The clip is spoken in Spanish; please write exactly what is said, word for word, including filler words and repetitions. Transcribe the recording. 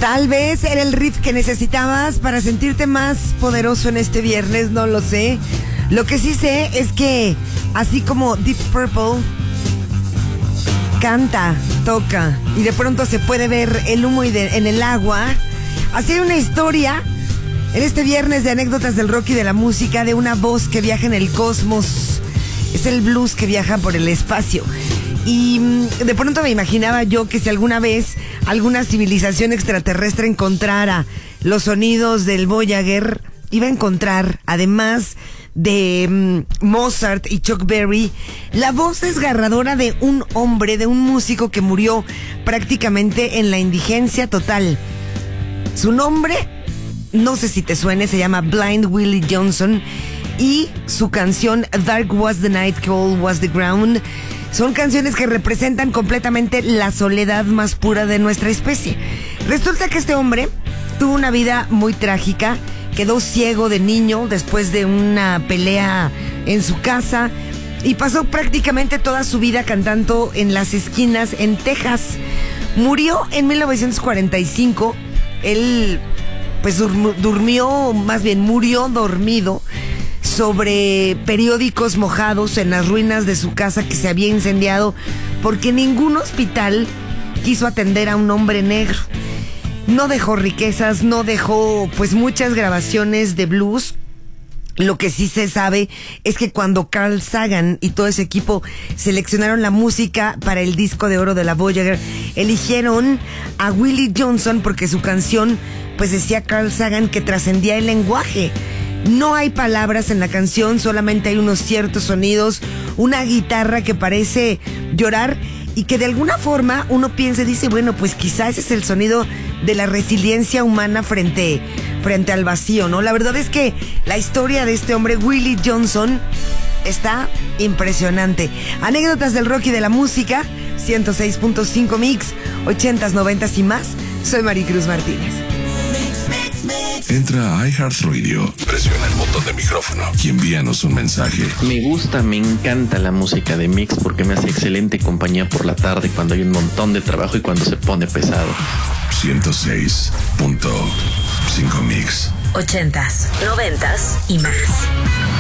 Tal vez era el riff que necesitabas para sentirte más poderoso en este viernes, no lo sé. Lo que sí sé es que, así como Deep Purple canta, toca y de pronto se puede ver el humo y de, en el agua, así hay una historia en este viernes de anécdotas del rock y de la música, de una voz que viaja en el cosmos. Es el blues que viaja por el espacio. Y de pronto me imaginaba yo que si alguna vez alguna civilización extraterrestre encontrara los sonidos del Voyager, iba a encontrar, además de um, Mozart y Chuck Berry, la voz desgarradora de un hombre, de un músico que murió prácticamente en la indigencia total. Su nombre, no sé si te suene, se llama Blind Willie Johnson, y su canción Dark Was the Night, Cold Was the Ground son canciones que representan completamente la soledad más pura de nuestra especie. Resulta que este hombre tuvo una vida muy trágica. Quedó ciego de niño después de una pelea en su casa y pasó prácticamente toda su vida cantando en las esquinas en Texas. Murió en mil novecientos cuarenta y cinco. Él pues dur- durmió, más bien murió dormido sobre periódicos mojados en las ruinas de su casa que se había incendiado porque ningún hospital quiso atender a un hombre negro. No dejó riquezas, no dejó pues muchas grabaciones de blues. Lo que sí se sabe es que cuando Carl Sagan y todo ese equipo seleccionaron la música para el disco de oro de la Voyager, eligieron a Willie Johnson porque su canción, pues decía Carl Sagan, que trascendía el lenguaje. No hay palabras en la canción, solamente hay unos ciertos sonidos, una guitarra que parece llorar y que de alguna forma uno piensa y dice, bueno, pues quizás ese es el sonido de la resiliencia humana frente, frente al vacío, ¿no? La verdad es que la historia de este hombre, Willie Johnson, está impresionante. Anécdotas del rock y de la música, ciento seis punto cinco Mix, ochentas, noventas y más. Soy Maricruz Martínez. Entra a iHeartRadio, presiona el botón de micrófono y envíanos un mensaje. Me gusta, me encanta la música de Mix porque me hace excelente compañía por la tarde cuando hay un montón de trabajo y cuando se pone pesado. ciento seis punto cinco Mix. Ochentas, noventas y más.